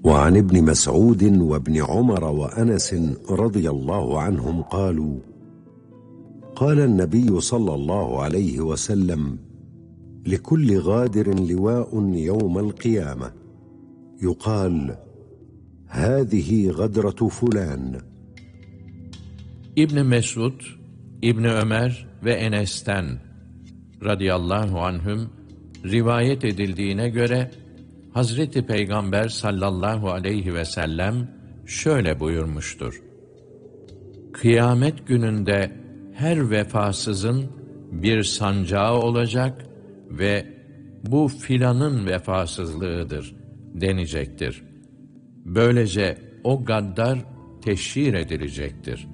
وعن ابن مسعود وابن عمر وأنس رضي الله عنهم قالوا: قال النبي صلى الله عليه وسلم: لكل غادر لواء يوم القيامة، يقال: هذه غدرة فلان. İbn Mesud, İbn Ömer ve Enes'ten radıyallahu anhüm rivayet edildiğine göre Hazreti Peygamber sallallahu aleyhi ve sellem şöyle buyurmuştur: Kıyamet gününde her vefasızın bir sancağı olacak ve bu filanın vefasızlığıdır denecektir. Böylece o gaddar teşhir edilecektir.